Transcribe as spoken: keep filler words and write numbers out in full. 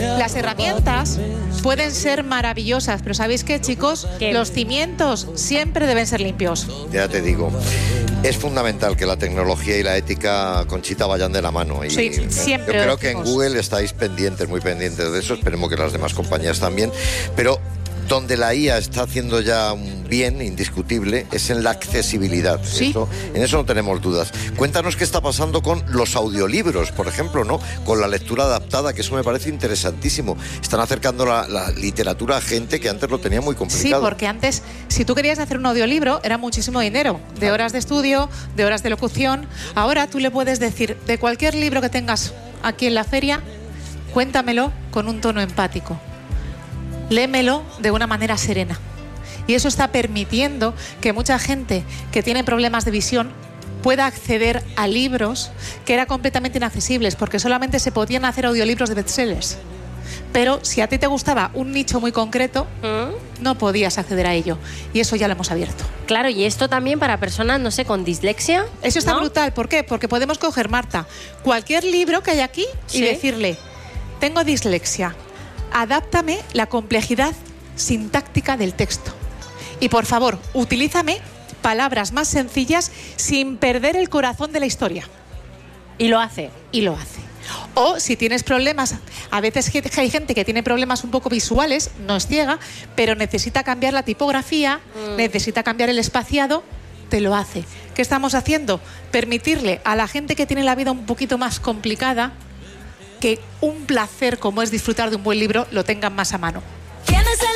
Las herramientas pueden ser maravillosas, pero ¿sabéis qué, chicos? ¿Qué? Los cimientos siempre deben ser limpios. Ya te digo, es fundamental que la tecnología y la ética, Conchita, vayan de la mano. Y Sí, siempre yo creo lo que en decimos. Google estáis pendientes, muy pendientes de eso, esperemos que las demás compañías también, pero donde la I A está haciendo ya un bien indiscutible es en la accesibilidad. Sí. Eso, en eso no tenemos dudas. Cuéntanos qué está pasando con los audiolibros, por ejemplo, ¿no? Con la lectura adaptada, que eso me parece interesantísimo. Están acercando la, la literatura a gente que antes lo tenía muy Sí, complicado. porque antes, si tú querías hacer un audiolibro, era muchísimo dinero, de horas de estudio, de horas de locución. Ahora tú le puedes decir, de cualquier libro que tengas aquí en la feria, cuéntamelo con un tono empático. Léemelo de una manera serena. Y eso está permitiendo que mucha gente que tiene problemas de visión pueda acceder a libros que eran completamente inaccesibles, porque solamente se podían hacer audiolibros de bestsellers. Pero si a ti te gustaba un nicho muy concreto, ¿Mm? no podías acceder a ello. Y eso ya lo hemos abierto. Claro, y esto también para personas, no sé, con dislexia. Eso está ¿no? brutal. ¿Por qué? Porque podemos coger, Marta, cualquier libro que hay aquí y Sí. decirle, tengo dislexia, adáptame la complejidad sintáctica del texto. Y por favor, utilízame palabras más sencillas sin perder el corazón de la historia. Y lo hace. Y lo hace. O si tienes problemas, a veces hay gente que tiene problemas un poco visuales, no es ciega, pero necesita cambiar la tipografía, mm. necesita cambiar el espaciado, te lo hace. ¿Qué estamos haciendo? Permitirle a la gente que tiene la vida un poquito más complicada que un placer como es disfrutar de un buen libro lo tengan más a mano.